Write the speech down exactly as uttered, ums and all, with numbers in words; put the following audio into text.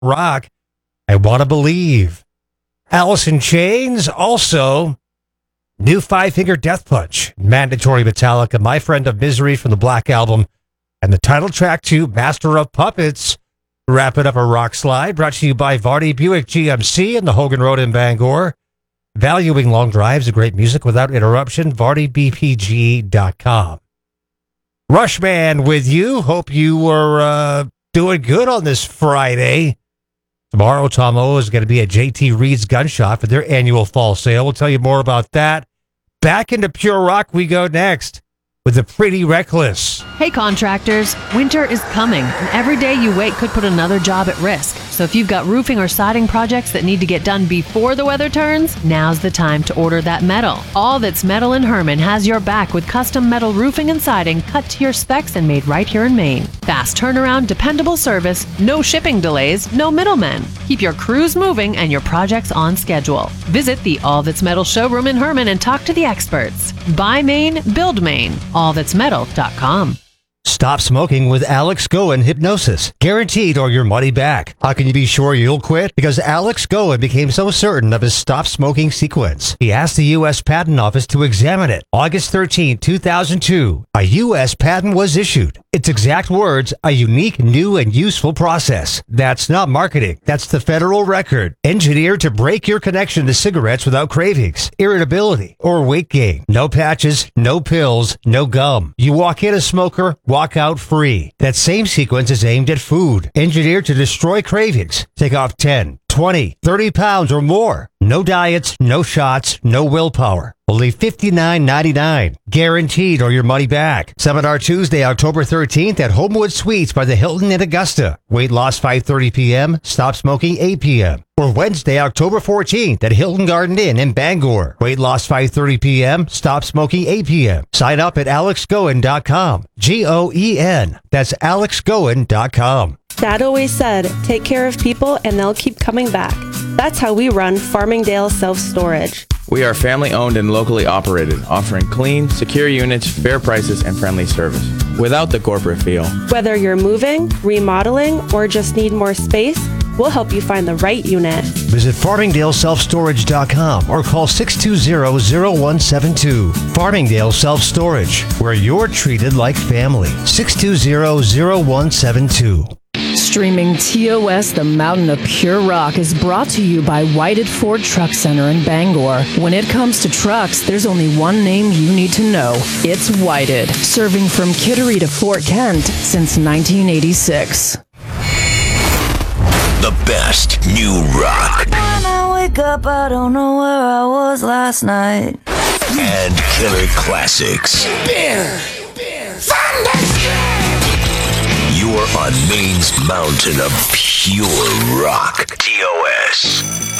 Rock, I Want to Believe. Alice in Chains, also new Five Finger Death Punch, Mandatory Metallica, My Friend of Misery from the Black Album, and the title track to Master of Puppets. Wrapping up a rock slide, brought to you by Vardy Buick G M C and the Hogan Road in Bangor. Valuing long drives and great music without interruption, vardy b p g dot com. Rushman with you. Hope you were uh, doing good on this Friday. Tomorrow, Tom O is going to be at J T Reed's Gun Shop for their annual fall sale. We'll tell you more about that. Back into Pure Rock we go next with the Pretty Reckless. Hey contractors, winter is coming, and every day you wait could put another job at risk. So if you've got roofing or siding projects that need to get done before the weather turns, now's the time to order that metal. All That's Metal in Herman has your back with custom metal roofing and siding cut to your specs and made right here in Maine. Fast turnaround, dependable service, no shipping delays, no middlemen. Keep your crews moving and your projects on schedule. Visit the All That's Metal showroom in Herman and talk to the experts. Buy Maine, build Maine. all that's metal dot com. Stop smoking with Alex Goen Hypnosis. Guaranteed or your money back. How can you be sure you'll quit? Because Alex Goen became so certain of his stop smoking sequence. He asked the U S Patent Office to examine it. August thirteenth, two thousand two, a U S patent was issued. Its exact words, a unique, new, and useful process. That's not marketing. That's the federal record. Engineered to break your connection to cigarettes without cravings, irritability, or weight gain. No patches, no pills, no gum. You walk in a smoker, walk out free. That same sequence is aimed at food. Engineered to destroy cravings. Take off ten, twenty, thirty pounds or more. No diets, no shots, no willpower. Only fifty-nine ninety-nine. Guaranteed or your money back. Seminar Tuesday, October thirteenth at Homewood Suites by the Hilton in Augusta. Weight loss five thirty p.m. Stop smoking eight p.m. Or Wednesday, October fourteenth at Hilton Garden Inn in Bangor. Weight loss five thirty p.m. Stop smoking eight p.m. Sign up at alex goen dot com. G O E N. That's alex goen dot com. Dad always said, take care of people and they'll keep coming back. That's how we run Farmingdale Self-Storage. We are family-owned and locally operated, offering clean, secure units, fair prices, and friendly service, without the corporate feel. Whether you're moving, remodeling, or just need more space, we'll help you find the right unit. Visit farmingdale self storage dot com or call six two zero, zero one seven two. Farmingdale Self-Storage, where you're treated like family. six two zero, zero one seven two. Streaming T O S, the Mountain of Pure Rock, is brought to you by Whited Ford Truck Center in Bangor. When it comes to trucks, there's only one name you need to know. It's Whited, serving from Kittery to Fort Kent since nineteen eighty-six. The best new rock. When I wake up, I don't know where I was last night. And killer classics. Beer, beer, thunderstruck. You are on Maine's mountain of pure rock. T O S.